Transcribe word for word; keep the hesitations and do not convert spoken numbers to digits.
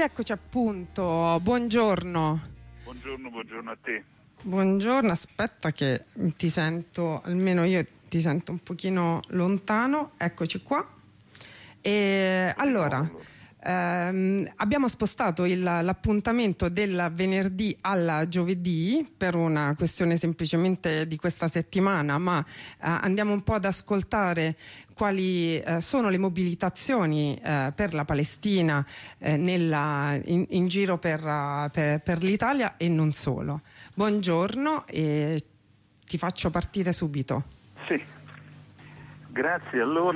Ed eccoci appunto, buongiorno. Buongiorno, buongiorno a te. Buongiorno, aspetta che ti sento, almeno io ti sento un pochino lontano, eccoci qua. E allora, ehm, abbiamo spostato il, l'appuntamento del venerdì al giovedì per una questione semplicemente di questa settimana, ma eh, andiamo un po' ad ascoltare quali eh, sono le mobilitazioni eh, per la Palestina eh, nella, in, in giro per, uh, per, per l'Italia e non solo. Buongiorno e ti faccio partire subito. Sì, grazie. Allora